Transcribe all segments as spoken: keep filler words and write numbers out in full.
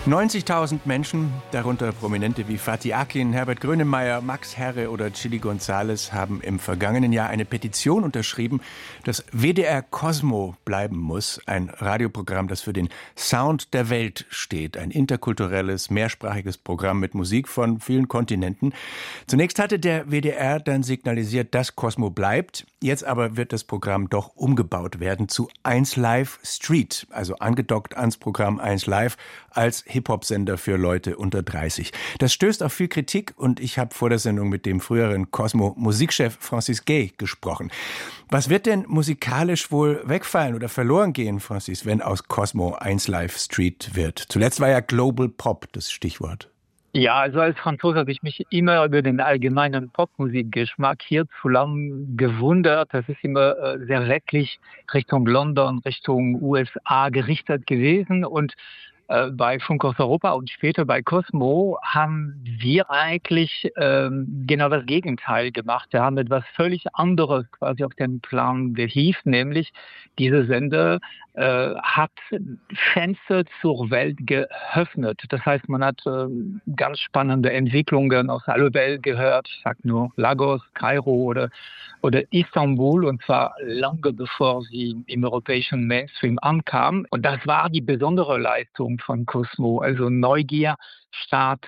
neunzigtausend Menschen, darunter Prominente wie Fatih Akin, Herbert Grönemeyer, Max Herre oder Chili González, haben im vergangenen Jahr eine Petition unterschrieben, dass W D R Cosmo bleiben muss. Ein Radioprogramm, das für den Sound der Welt steht. Ein interkulturelles, mehrsprachiges Programm mit Musik von vielen Kontinenten. Zunächst hatte der W D R dann signalisiert, dass Cosmo bleibt. Jetzt aber wird das Programm doch umgebaut werden zu eins Live Street, also angedockt ans Programm eins Live als Hip-Hop-Sender für Leute unter dreißig. Das stößt auf viel Kritik und ich habe vor der Sendung mit dem früheren Cosmo-Musikchef Francis Gay gesprochen. Was wird denn musikalisch wohl wegfallen oder verloren gehen, Francis, wenn aus Cosmo eins Live Street wird? Zuletzt war ja Global Pop das Stichwort. Ja, also als Franzose habe ich mich immer über den allgemeinen Popmusikgeschmack hierzulande gewundert. Das ist immer äh, sehr westlich Richtung London, Richtung U S A gerichtet gewesen. Und äh, bei Funk aus Europa und später bei Cosmo haben wir eigentlich ähm, genau das Gegenteil gemacht. Wir haben etwas völlig anderes quasi auf den Plan gehievt, nämlich diese Sender äh, hat Fenster zur Welt geöffnet. Das heißt, man hat äh, ganz spannende Entwicklungen aus aller Welt gehört. Ich sage nur Lagos, Kairo oder, oder Istanbul, und zwar lange bevor sie im europäischen Mainstream ankamen. Und das war die besondere Leistung von Cosmo, also Neugier statt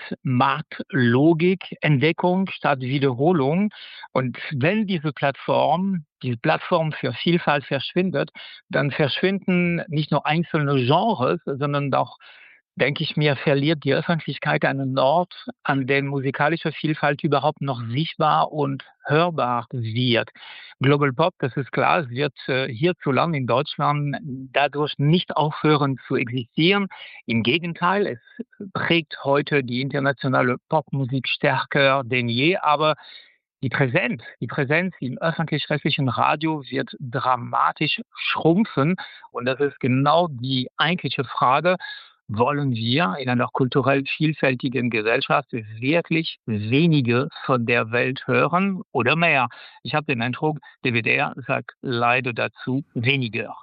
Marktlogik, Entdeckung statt Wiederholung. Und wenn diese Plattform, diese Plattform für Vielfalt verschwindet, dann verschwinden nicht nur einzelne Genres, sondern auch, denke ich mir, verliert die Öffentlichkeit einen Ort, an dem musikalische Vielfalt überhaupt noch sichtbar und hörbar wird. Global Pop, das ist klar, es wird äh, hierzulande in Deutschland dadurch nicht aufhören zu existieren. Im Gegenteil, es prägt heute die internationale Popmusik stärker denn je, aber die Präsenz, die Präsenz im öffentlich-rechtlichen Radio wird dramatisch schrumpfen. Und das ist genau die eigentliche Frage: Wollen wir in einer kulturell vielfältigen Gesellschaft wirklich weniger von der Welt hören oder mehr? Ich habe den Eindruck, der W D R sagt leider dazu weniger.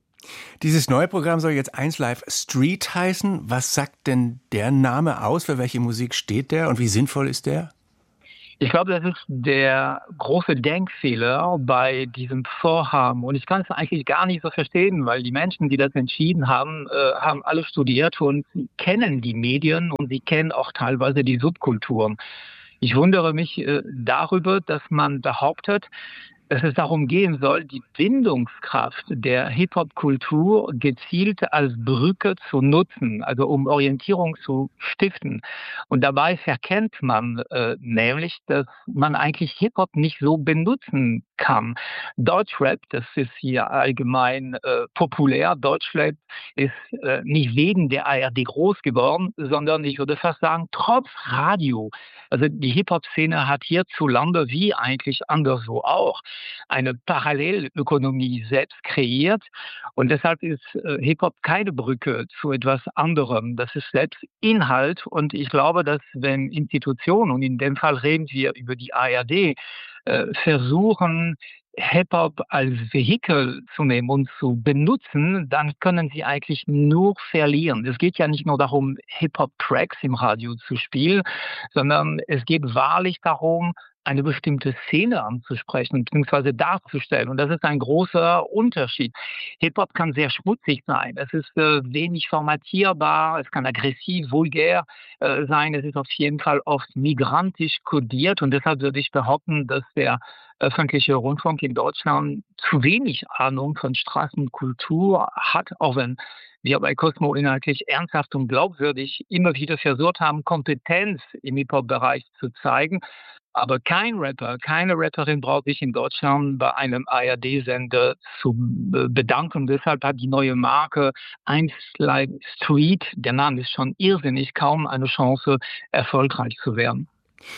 Dieses neue Programm soll jetzt eins Live Street heißen. Was sagt denn der Name aus? Für welche Musik steht der und wie sinnvoll ist der? Ich glaube, das ist der große Denkfehler bei diesem Vorhaben. Und ich kann es eigentlich gar nicht so verstehen, weil die Menschen, die das entschieden haben, äh, haben alle studiert und kennen die Medien und sie kennen auch teilweise die Subkulturen. Ich wundere mich äh, darüber, dass man behauptet, dass es darum gehen soll, die Bindungskraft der Hip-Hop-Kultur gezielt als Brücke zu nutzen, also um Orientierung zu stiften. Und dabei verkennt man äh, nämlich, dass man eigentlich Hip-Hop nicht so benutzen kann. Deutschrap, das ist hier allgemein äh, populär. Deutschrap ist äh, nicht wegen der A R D groß geworden, sondern ich würde fast sagen, trotz Radio. Also die Hip-Hop-Szene hat hierzulande, wie eigentlich anderswo auch, eine Parallelökonomie selbst kreiert. Und deshalb ist äh, Hip-Hop keine Brücke zu etwas anderem. Das ist selbst Inhalt. Und ich glaube, dass wenn Institutionen, und in dem Fall reden wir über die A R D, äh, versuchen, Hip-Hop als Vehikel zu nehmen und zu benutzen, dann können sie eigentlich nur verlieren. Es geht ja nicht nur darum, Hip-Hop-Tracks im Radio zu spielen, sondern es geht wahrlich darum, eine bestimmte Szene anzusprechen bzw. darzustellen. Und das ist ein großer Unterschied. Hip-Hop kann sehr schmutzig sein. Es ist äh, wenig formatierbar, es kann aggressiv, vulgär äh, sein. Es ist auf jeden Fall oft migrantisch kodiert. Und deshalb würde ich behaupten, dass der öffentliche Rundfunk in Deutschland zu wenig Ahnung von Straßenkultur hat, auch wenn wir bei Cosmo inhaltlich ernsthaft und glaubwürdig immer wieder versucht haben, Kompetenz im Hip-Hop-Bereich zu zeigen. Aber kein Rapper, keine Rapperin braucht sich in Deutschland bei einem A R D-Sender zu bedanken. Deshalb hat die neue Marke eins Live Street, der Name ist schon irrsinnig, kaum eine Chance, erfolgreich zu werden.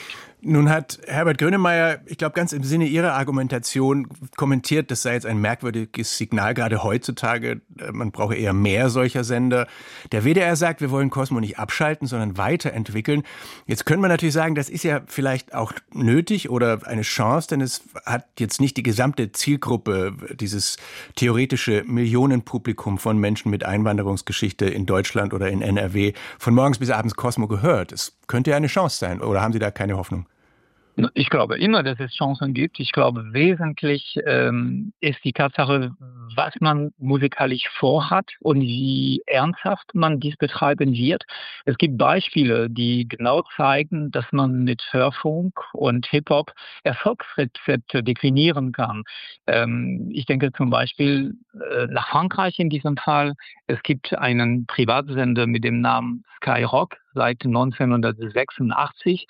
Nun hat Herbert Grönemeyer, ich glaube, ganz im Sinne Ihrer Argumentation kommentiert, das sei jetzt ein merkwürdiges Signal, gerade heutzutage. Man brauche eher mehr solcher Sender. Der W D R sagt, wir wollen Cosmo nicht abschalten, sondern weiterentwickeln. Jetzt können wir natürlich sagen, das ist ja vielleicht auch nötig oder eine Chance, denn es hat jetzt nicht die gesamte Zielgruppe, dieses theoretische Millionenpublikum von Menschen mit Einwanderungsgeschichte in Deutschland oder in N R W von morgens bis abends Cosmo gehört. Es könnte ja eine Chance sein. Oder haben Sie da keine Hoffnung? Ich glaube immer, dass es Chancen gibt. Ich glaube, wesentlich ähm, ist die Tatsache, was man musikalisch vorhat und wie ernsthaft man dies betreiben wird. Es gibt Beispiele, die genau zeigen, dass man mit Hörfunk und Hip-Hop Erfolgsrezepte definieren kann. Ähm, ich denke zum Beispiel äh, nach Frankreich in diesem Fall. Es gibt einen Privatsender mit dem Namen Skyrock seit neunzehnhundertsechsundachtzig.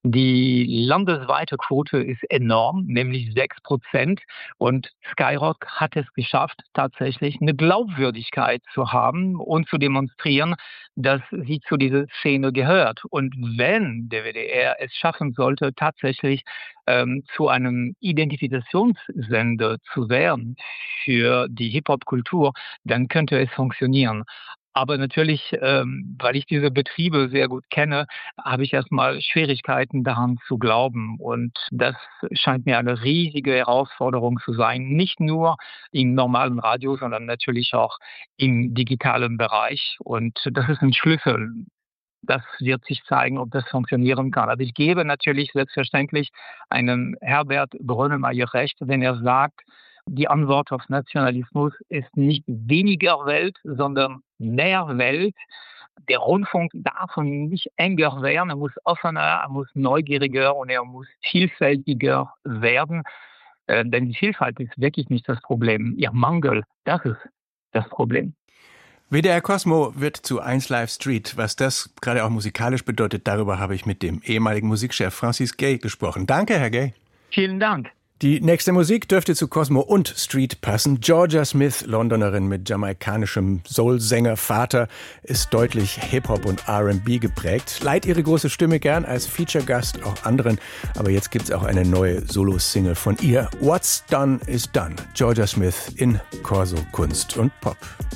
Die landesweite Quote ist enorm, nämlich sechs Prozent. Und Skyrock hat es geschafft, tatsächlich eine Glaubwürdigkeit zu haben und zu demonstrieren, dass sie zu dieser Szene gehört. Und wenn der W D R es schaffen sollte, tatsächlich ähm, zu einem Identifikationssender zu werden für die Hip-Hop-Kultur, dann könnte es funktionieren. Aber natürlich, ähm, weil ich diese Betriebe sehr gut kenne, habe ich erstmal Schwierigkeiten daran zu glauben. Und das scheint mir eine riesige Herausforderung zu sein, nicht nur im normalen Radio, sondern natürlich auch im digitalen Bereich. Und das ist ein Schlüssel. Das wird sich zeigen, ob das funktionieren kann. Also ich gebe natürlich selbstverständlich einem Herbert Grönemeyer recht, wenn er sagt, die Antwort auf Nationalismus ist nicht weniger Welt, sondern mehr Welt. Der Rundfunk darf nicht enger werden, er muss offener, er muss neugieriger und er muss vielfältiger werden. Äh, denn die Vielfalt ist wirklich nicht das Problem. Ihr Mangel, das ist das Problem. W D R Cosmo wird zu eins Live Street. Was das gerade auch musikalisch bedeutet, darüber habe ich mit dem ehemaligen Musikchef Francis Gay gesprochen. Danke, Herr Gay. Vielen Dank. Die nächste Musik dürfte zu Cosmo und Street passen. Georgia Smith, Londonerin mit jamaikanischem Soul-Sänger-Vater, ist deutlich Hip-Hop und R and B geprägt. Leiht ihre große Stimme gern als Feature-Gast auch anderen. Aber jetzt gibt's auch eine neue Solo-Single von ihr. What's Done is Done. Georgia Smith in Corso Kunst und Pop.